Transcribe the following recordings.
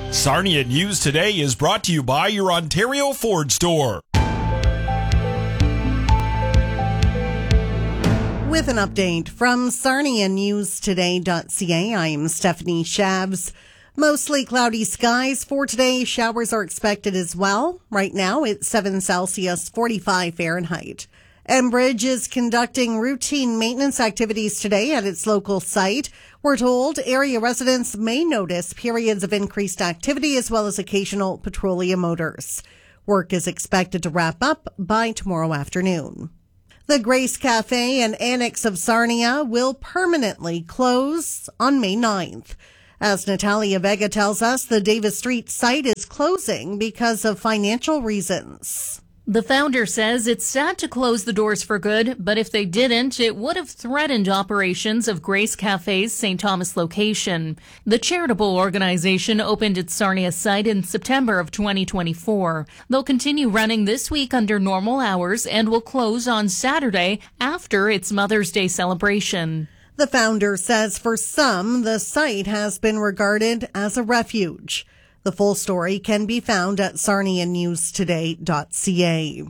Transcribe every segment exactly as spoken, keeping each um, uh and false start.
Sarnia News Today is brought to you by your Ontario Ford store. With an update from Sarnia News Today dot C A, I'm Stephanie Shabs. Mostly cloudy skies for today. Showers are expected as well. Right now it's seven Celsius, forty-five Fahrenheit. Enbridge is conducting routine maintenance activities today at its local site. We're told area residents may notice periods of increased activity as well as occasional petroleum odors. Work is expected to wrap up by tomorrow afternoon. The Grace Cafe and Annex of Sarnia will permanently close on May ninth. As Natalia Vega tells us, the Davis Street site is closing because of financial reasons. The founder says it's sad to close the doors for good, but if they didn't, it would have threatened operations of Grace Cafe's Saint Thomas location. The charitable organization opened its Sarnia site in September of twenty twenty-four. They'll continue running this week under normal hours and will close on Saturday after its Mother's Day celebration. The founder says for some, the site has been regarded as a refuge. The full story can be found at Sarnia News Today dot C A.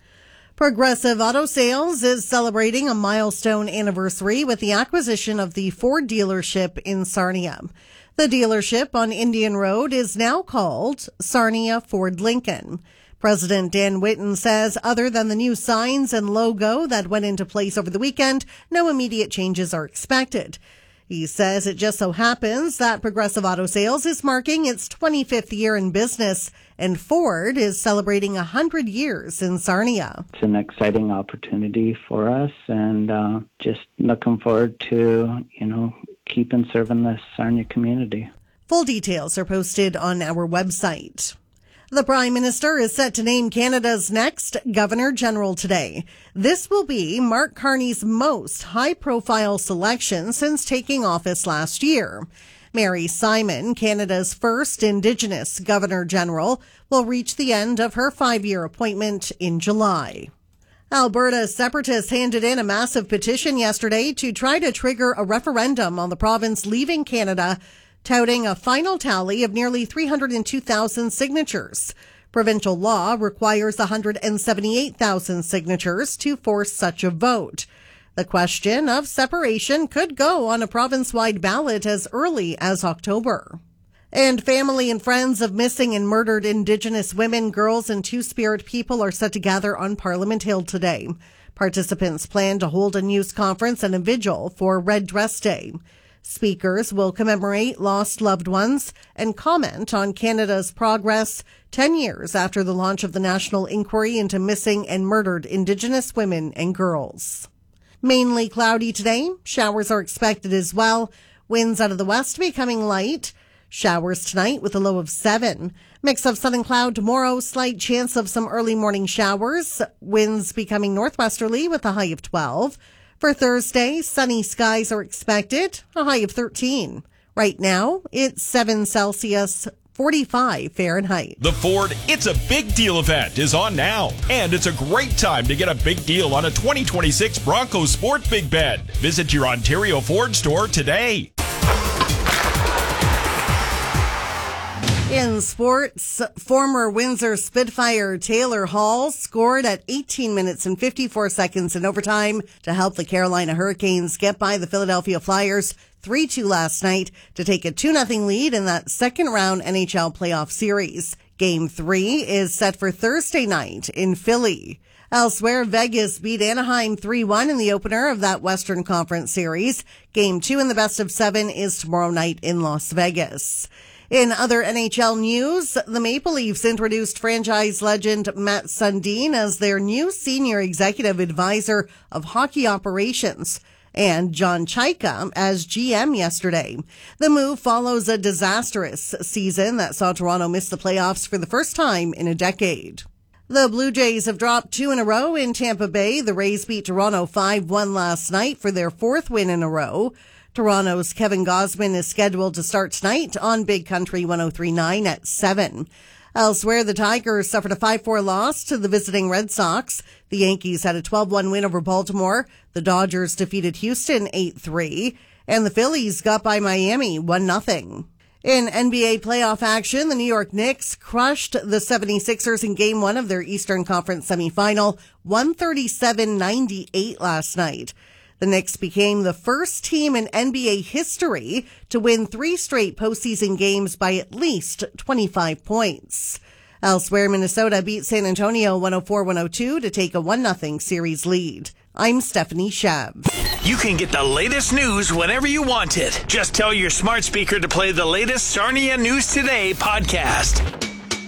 Progressive Auto Sales is celebrating a milestone anniversary with the acquisition of the Ford dealership in Sarnia. The dealership on Indian Road is now called Sarnia Ford Lincoln. President Dan Whitten says other than the new signs and logo that went into place over the weekend, no immediate changes are expected. He says it just so happens that Progressive Auto Sales is marking its twenty-fifth year in business, and Ford is celebrating one hundred years in Sarnia. It's an exciting opportunity for us, and uh, just looking forward to, you know, keeping serving the Sarnia community. Full details are posted on our website. The Prime Minister is set to name Canada's next Governor-General today. This will be Mark Carney's most high-profile selection since taking office last year. Mary Simon, Canada's first Indigenous Governor-General, will reach the end of her five-year appointment in July. Alberta separatists handed in a massive petition yesterday to try to trigger a referendum on the province leaving Canada, touting a final tally of nearly three hundred two thousand signatures. Provincial law requires one hundred seventy-eight thousand signatures to force such a vote. The question of separation could go on a province-wide ballot as early as October. And family and friends of missing and murdered Indigenous women, girls, and Two-Spirit people are set to gather on Parliament Hill today. Participants plan to hold a news conference and a vigil for Red Dress Day. Speakers will commemorate lost loved ones and comment on Canada's progress ten years after the launch of the National Inquiry into Missing and Murdered Indigenous Women and Girls. Mainly cloudy today. Showers are expected as well. Winds out of the west becoming light. Showers tonight with a low of seven. Mix of sun and cloud tomorrow. Slight chance of some early morning showers. Winds becoming northwesterly with a high of twelve. For Thursday, sunny skies are expected, a high of thirteen. Right now, it's seven Celsius, forty-five Fahrenheit. The Ford It's a Big Deal event is on now, and it's a great time to get a big deal on a twenty twenty-six Bronco Sport Big Bed. Visit your Ontario Ford store today. In sports, former Windsor Spitfire Taylor Hall scored at eighteen minutes and fifty-four seconds in overtime to help the Carolina Hurricanes get by the Philadelphia Flyers three two last night to take a two nothing lead in that second round N H L playoff series. Game three is set for Thursday night in Philly. Elsewhere, Vegas beat Anaheim three one in the opener of that Western Conference series. Game two in the best of seven is tomorrow night in Las Vegas. In other N H L news, the Maple Leafs introduced franchise legend Matt Sundin as their new senior executive advisor of hockey operations, and John Chaika as G M yesterday. The move follows a disastrous season that saw Toronto miss the playoffs for the first time in a decade. The Blue Jays have dropped two in a row in Tampa Bay. The Rays beat Toronto five one last night for their fourth win in a row. Toronto's Kevin Gausman is scheduled to start tonight on Big Country one oh three point nine at seven. Elsewhere, the Tigers suffered a five four loss to the visiting Red Sox. The Yankees had a twelve one win over Baltimore. The Dodgers defeated Houston eight three. And the Phillies got by Miami one nothing. In N B A playoff action, the New York Knicks crushed the seventy-sixers in game one of their Eastern Conference semifinal, one thirty-seven ninety-eight last night. The Knicks became the first team in N B A history to win three straight postseason games by at least twenty-five points. Elsewhere, Minnesota beat San Antonio one oh four one oh two to take a one nothing series lead. I'm Stephanie Shab. You can get the latest news whenever you want it. Just tell your smart speaker to play the latest Sarnia News Today podcast.